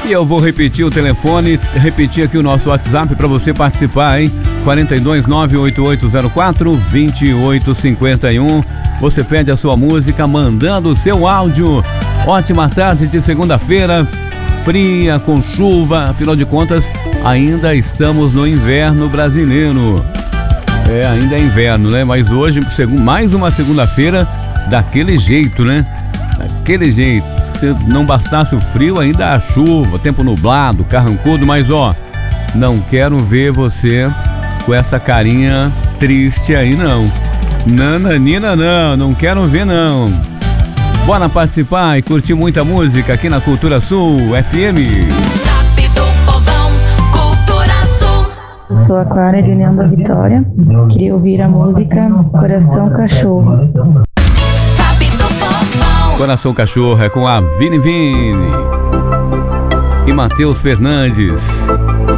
E eu vou repetir o telefone, repetir aqui o nosso WhatsApp para você participar, hein? 42988042851. Você pede a sua música mandando o seu áudio. Ótima tarde de segunda-feira, fria, com chuva, afinal de contas, ainda estamos no inverno brasileiro. Ainda é inverno, né? Mas hoje, mais uma segunda-feira, daquele jeito, né? Daquele jeito. Se não bastasse o frio, ainda a chuva, tempo nublado, carrancudo, mas ó, não quero ver você com essa carinha triste aí, não. Nananina, não quero ver, não. Bora participar e curtir muita música aqui na Cultura Sul FM. Zap do Povão, Cultura Sul. Eu sou a Clara de União da Vitória. Queria ouvir a música Coração Cachorro. Zap do Povão. Coração Cachorro é com a Vini e Matheus Fernandes.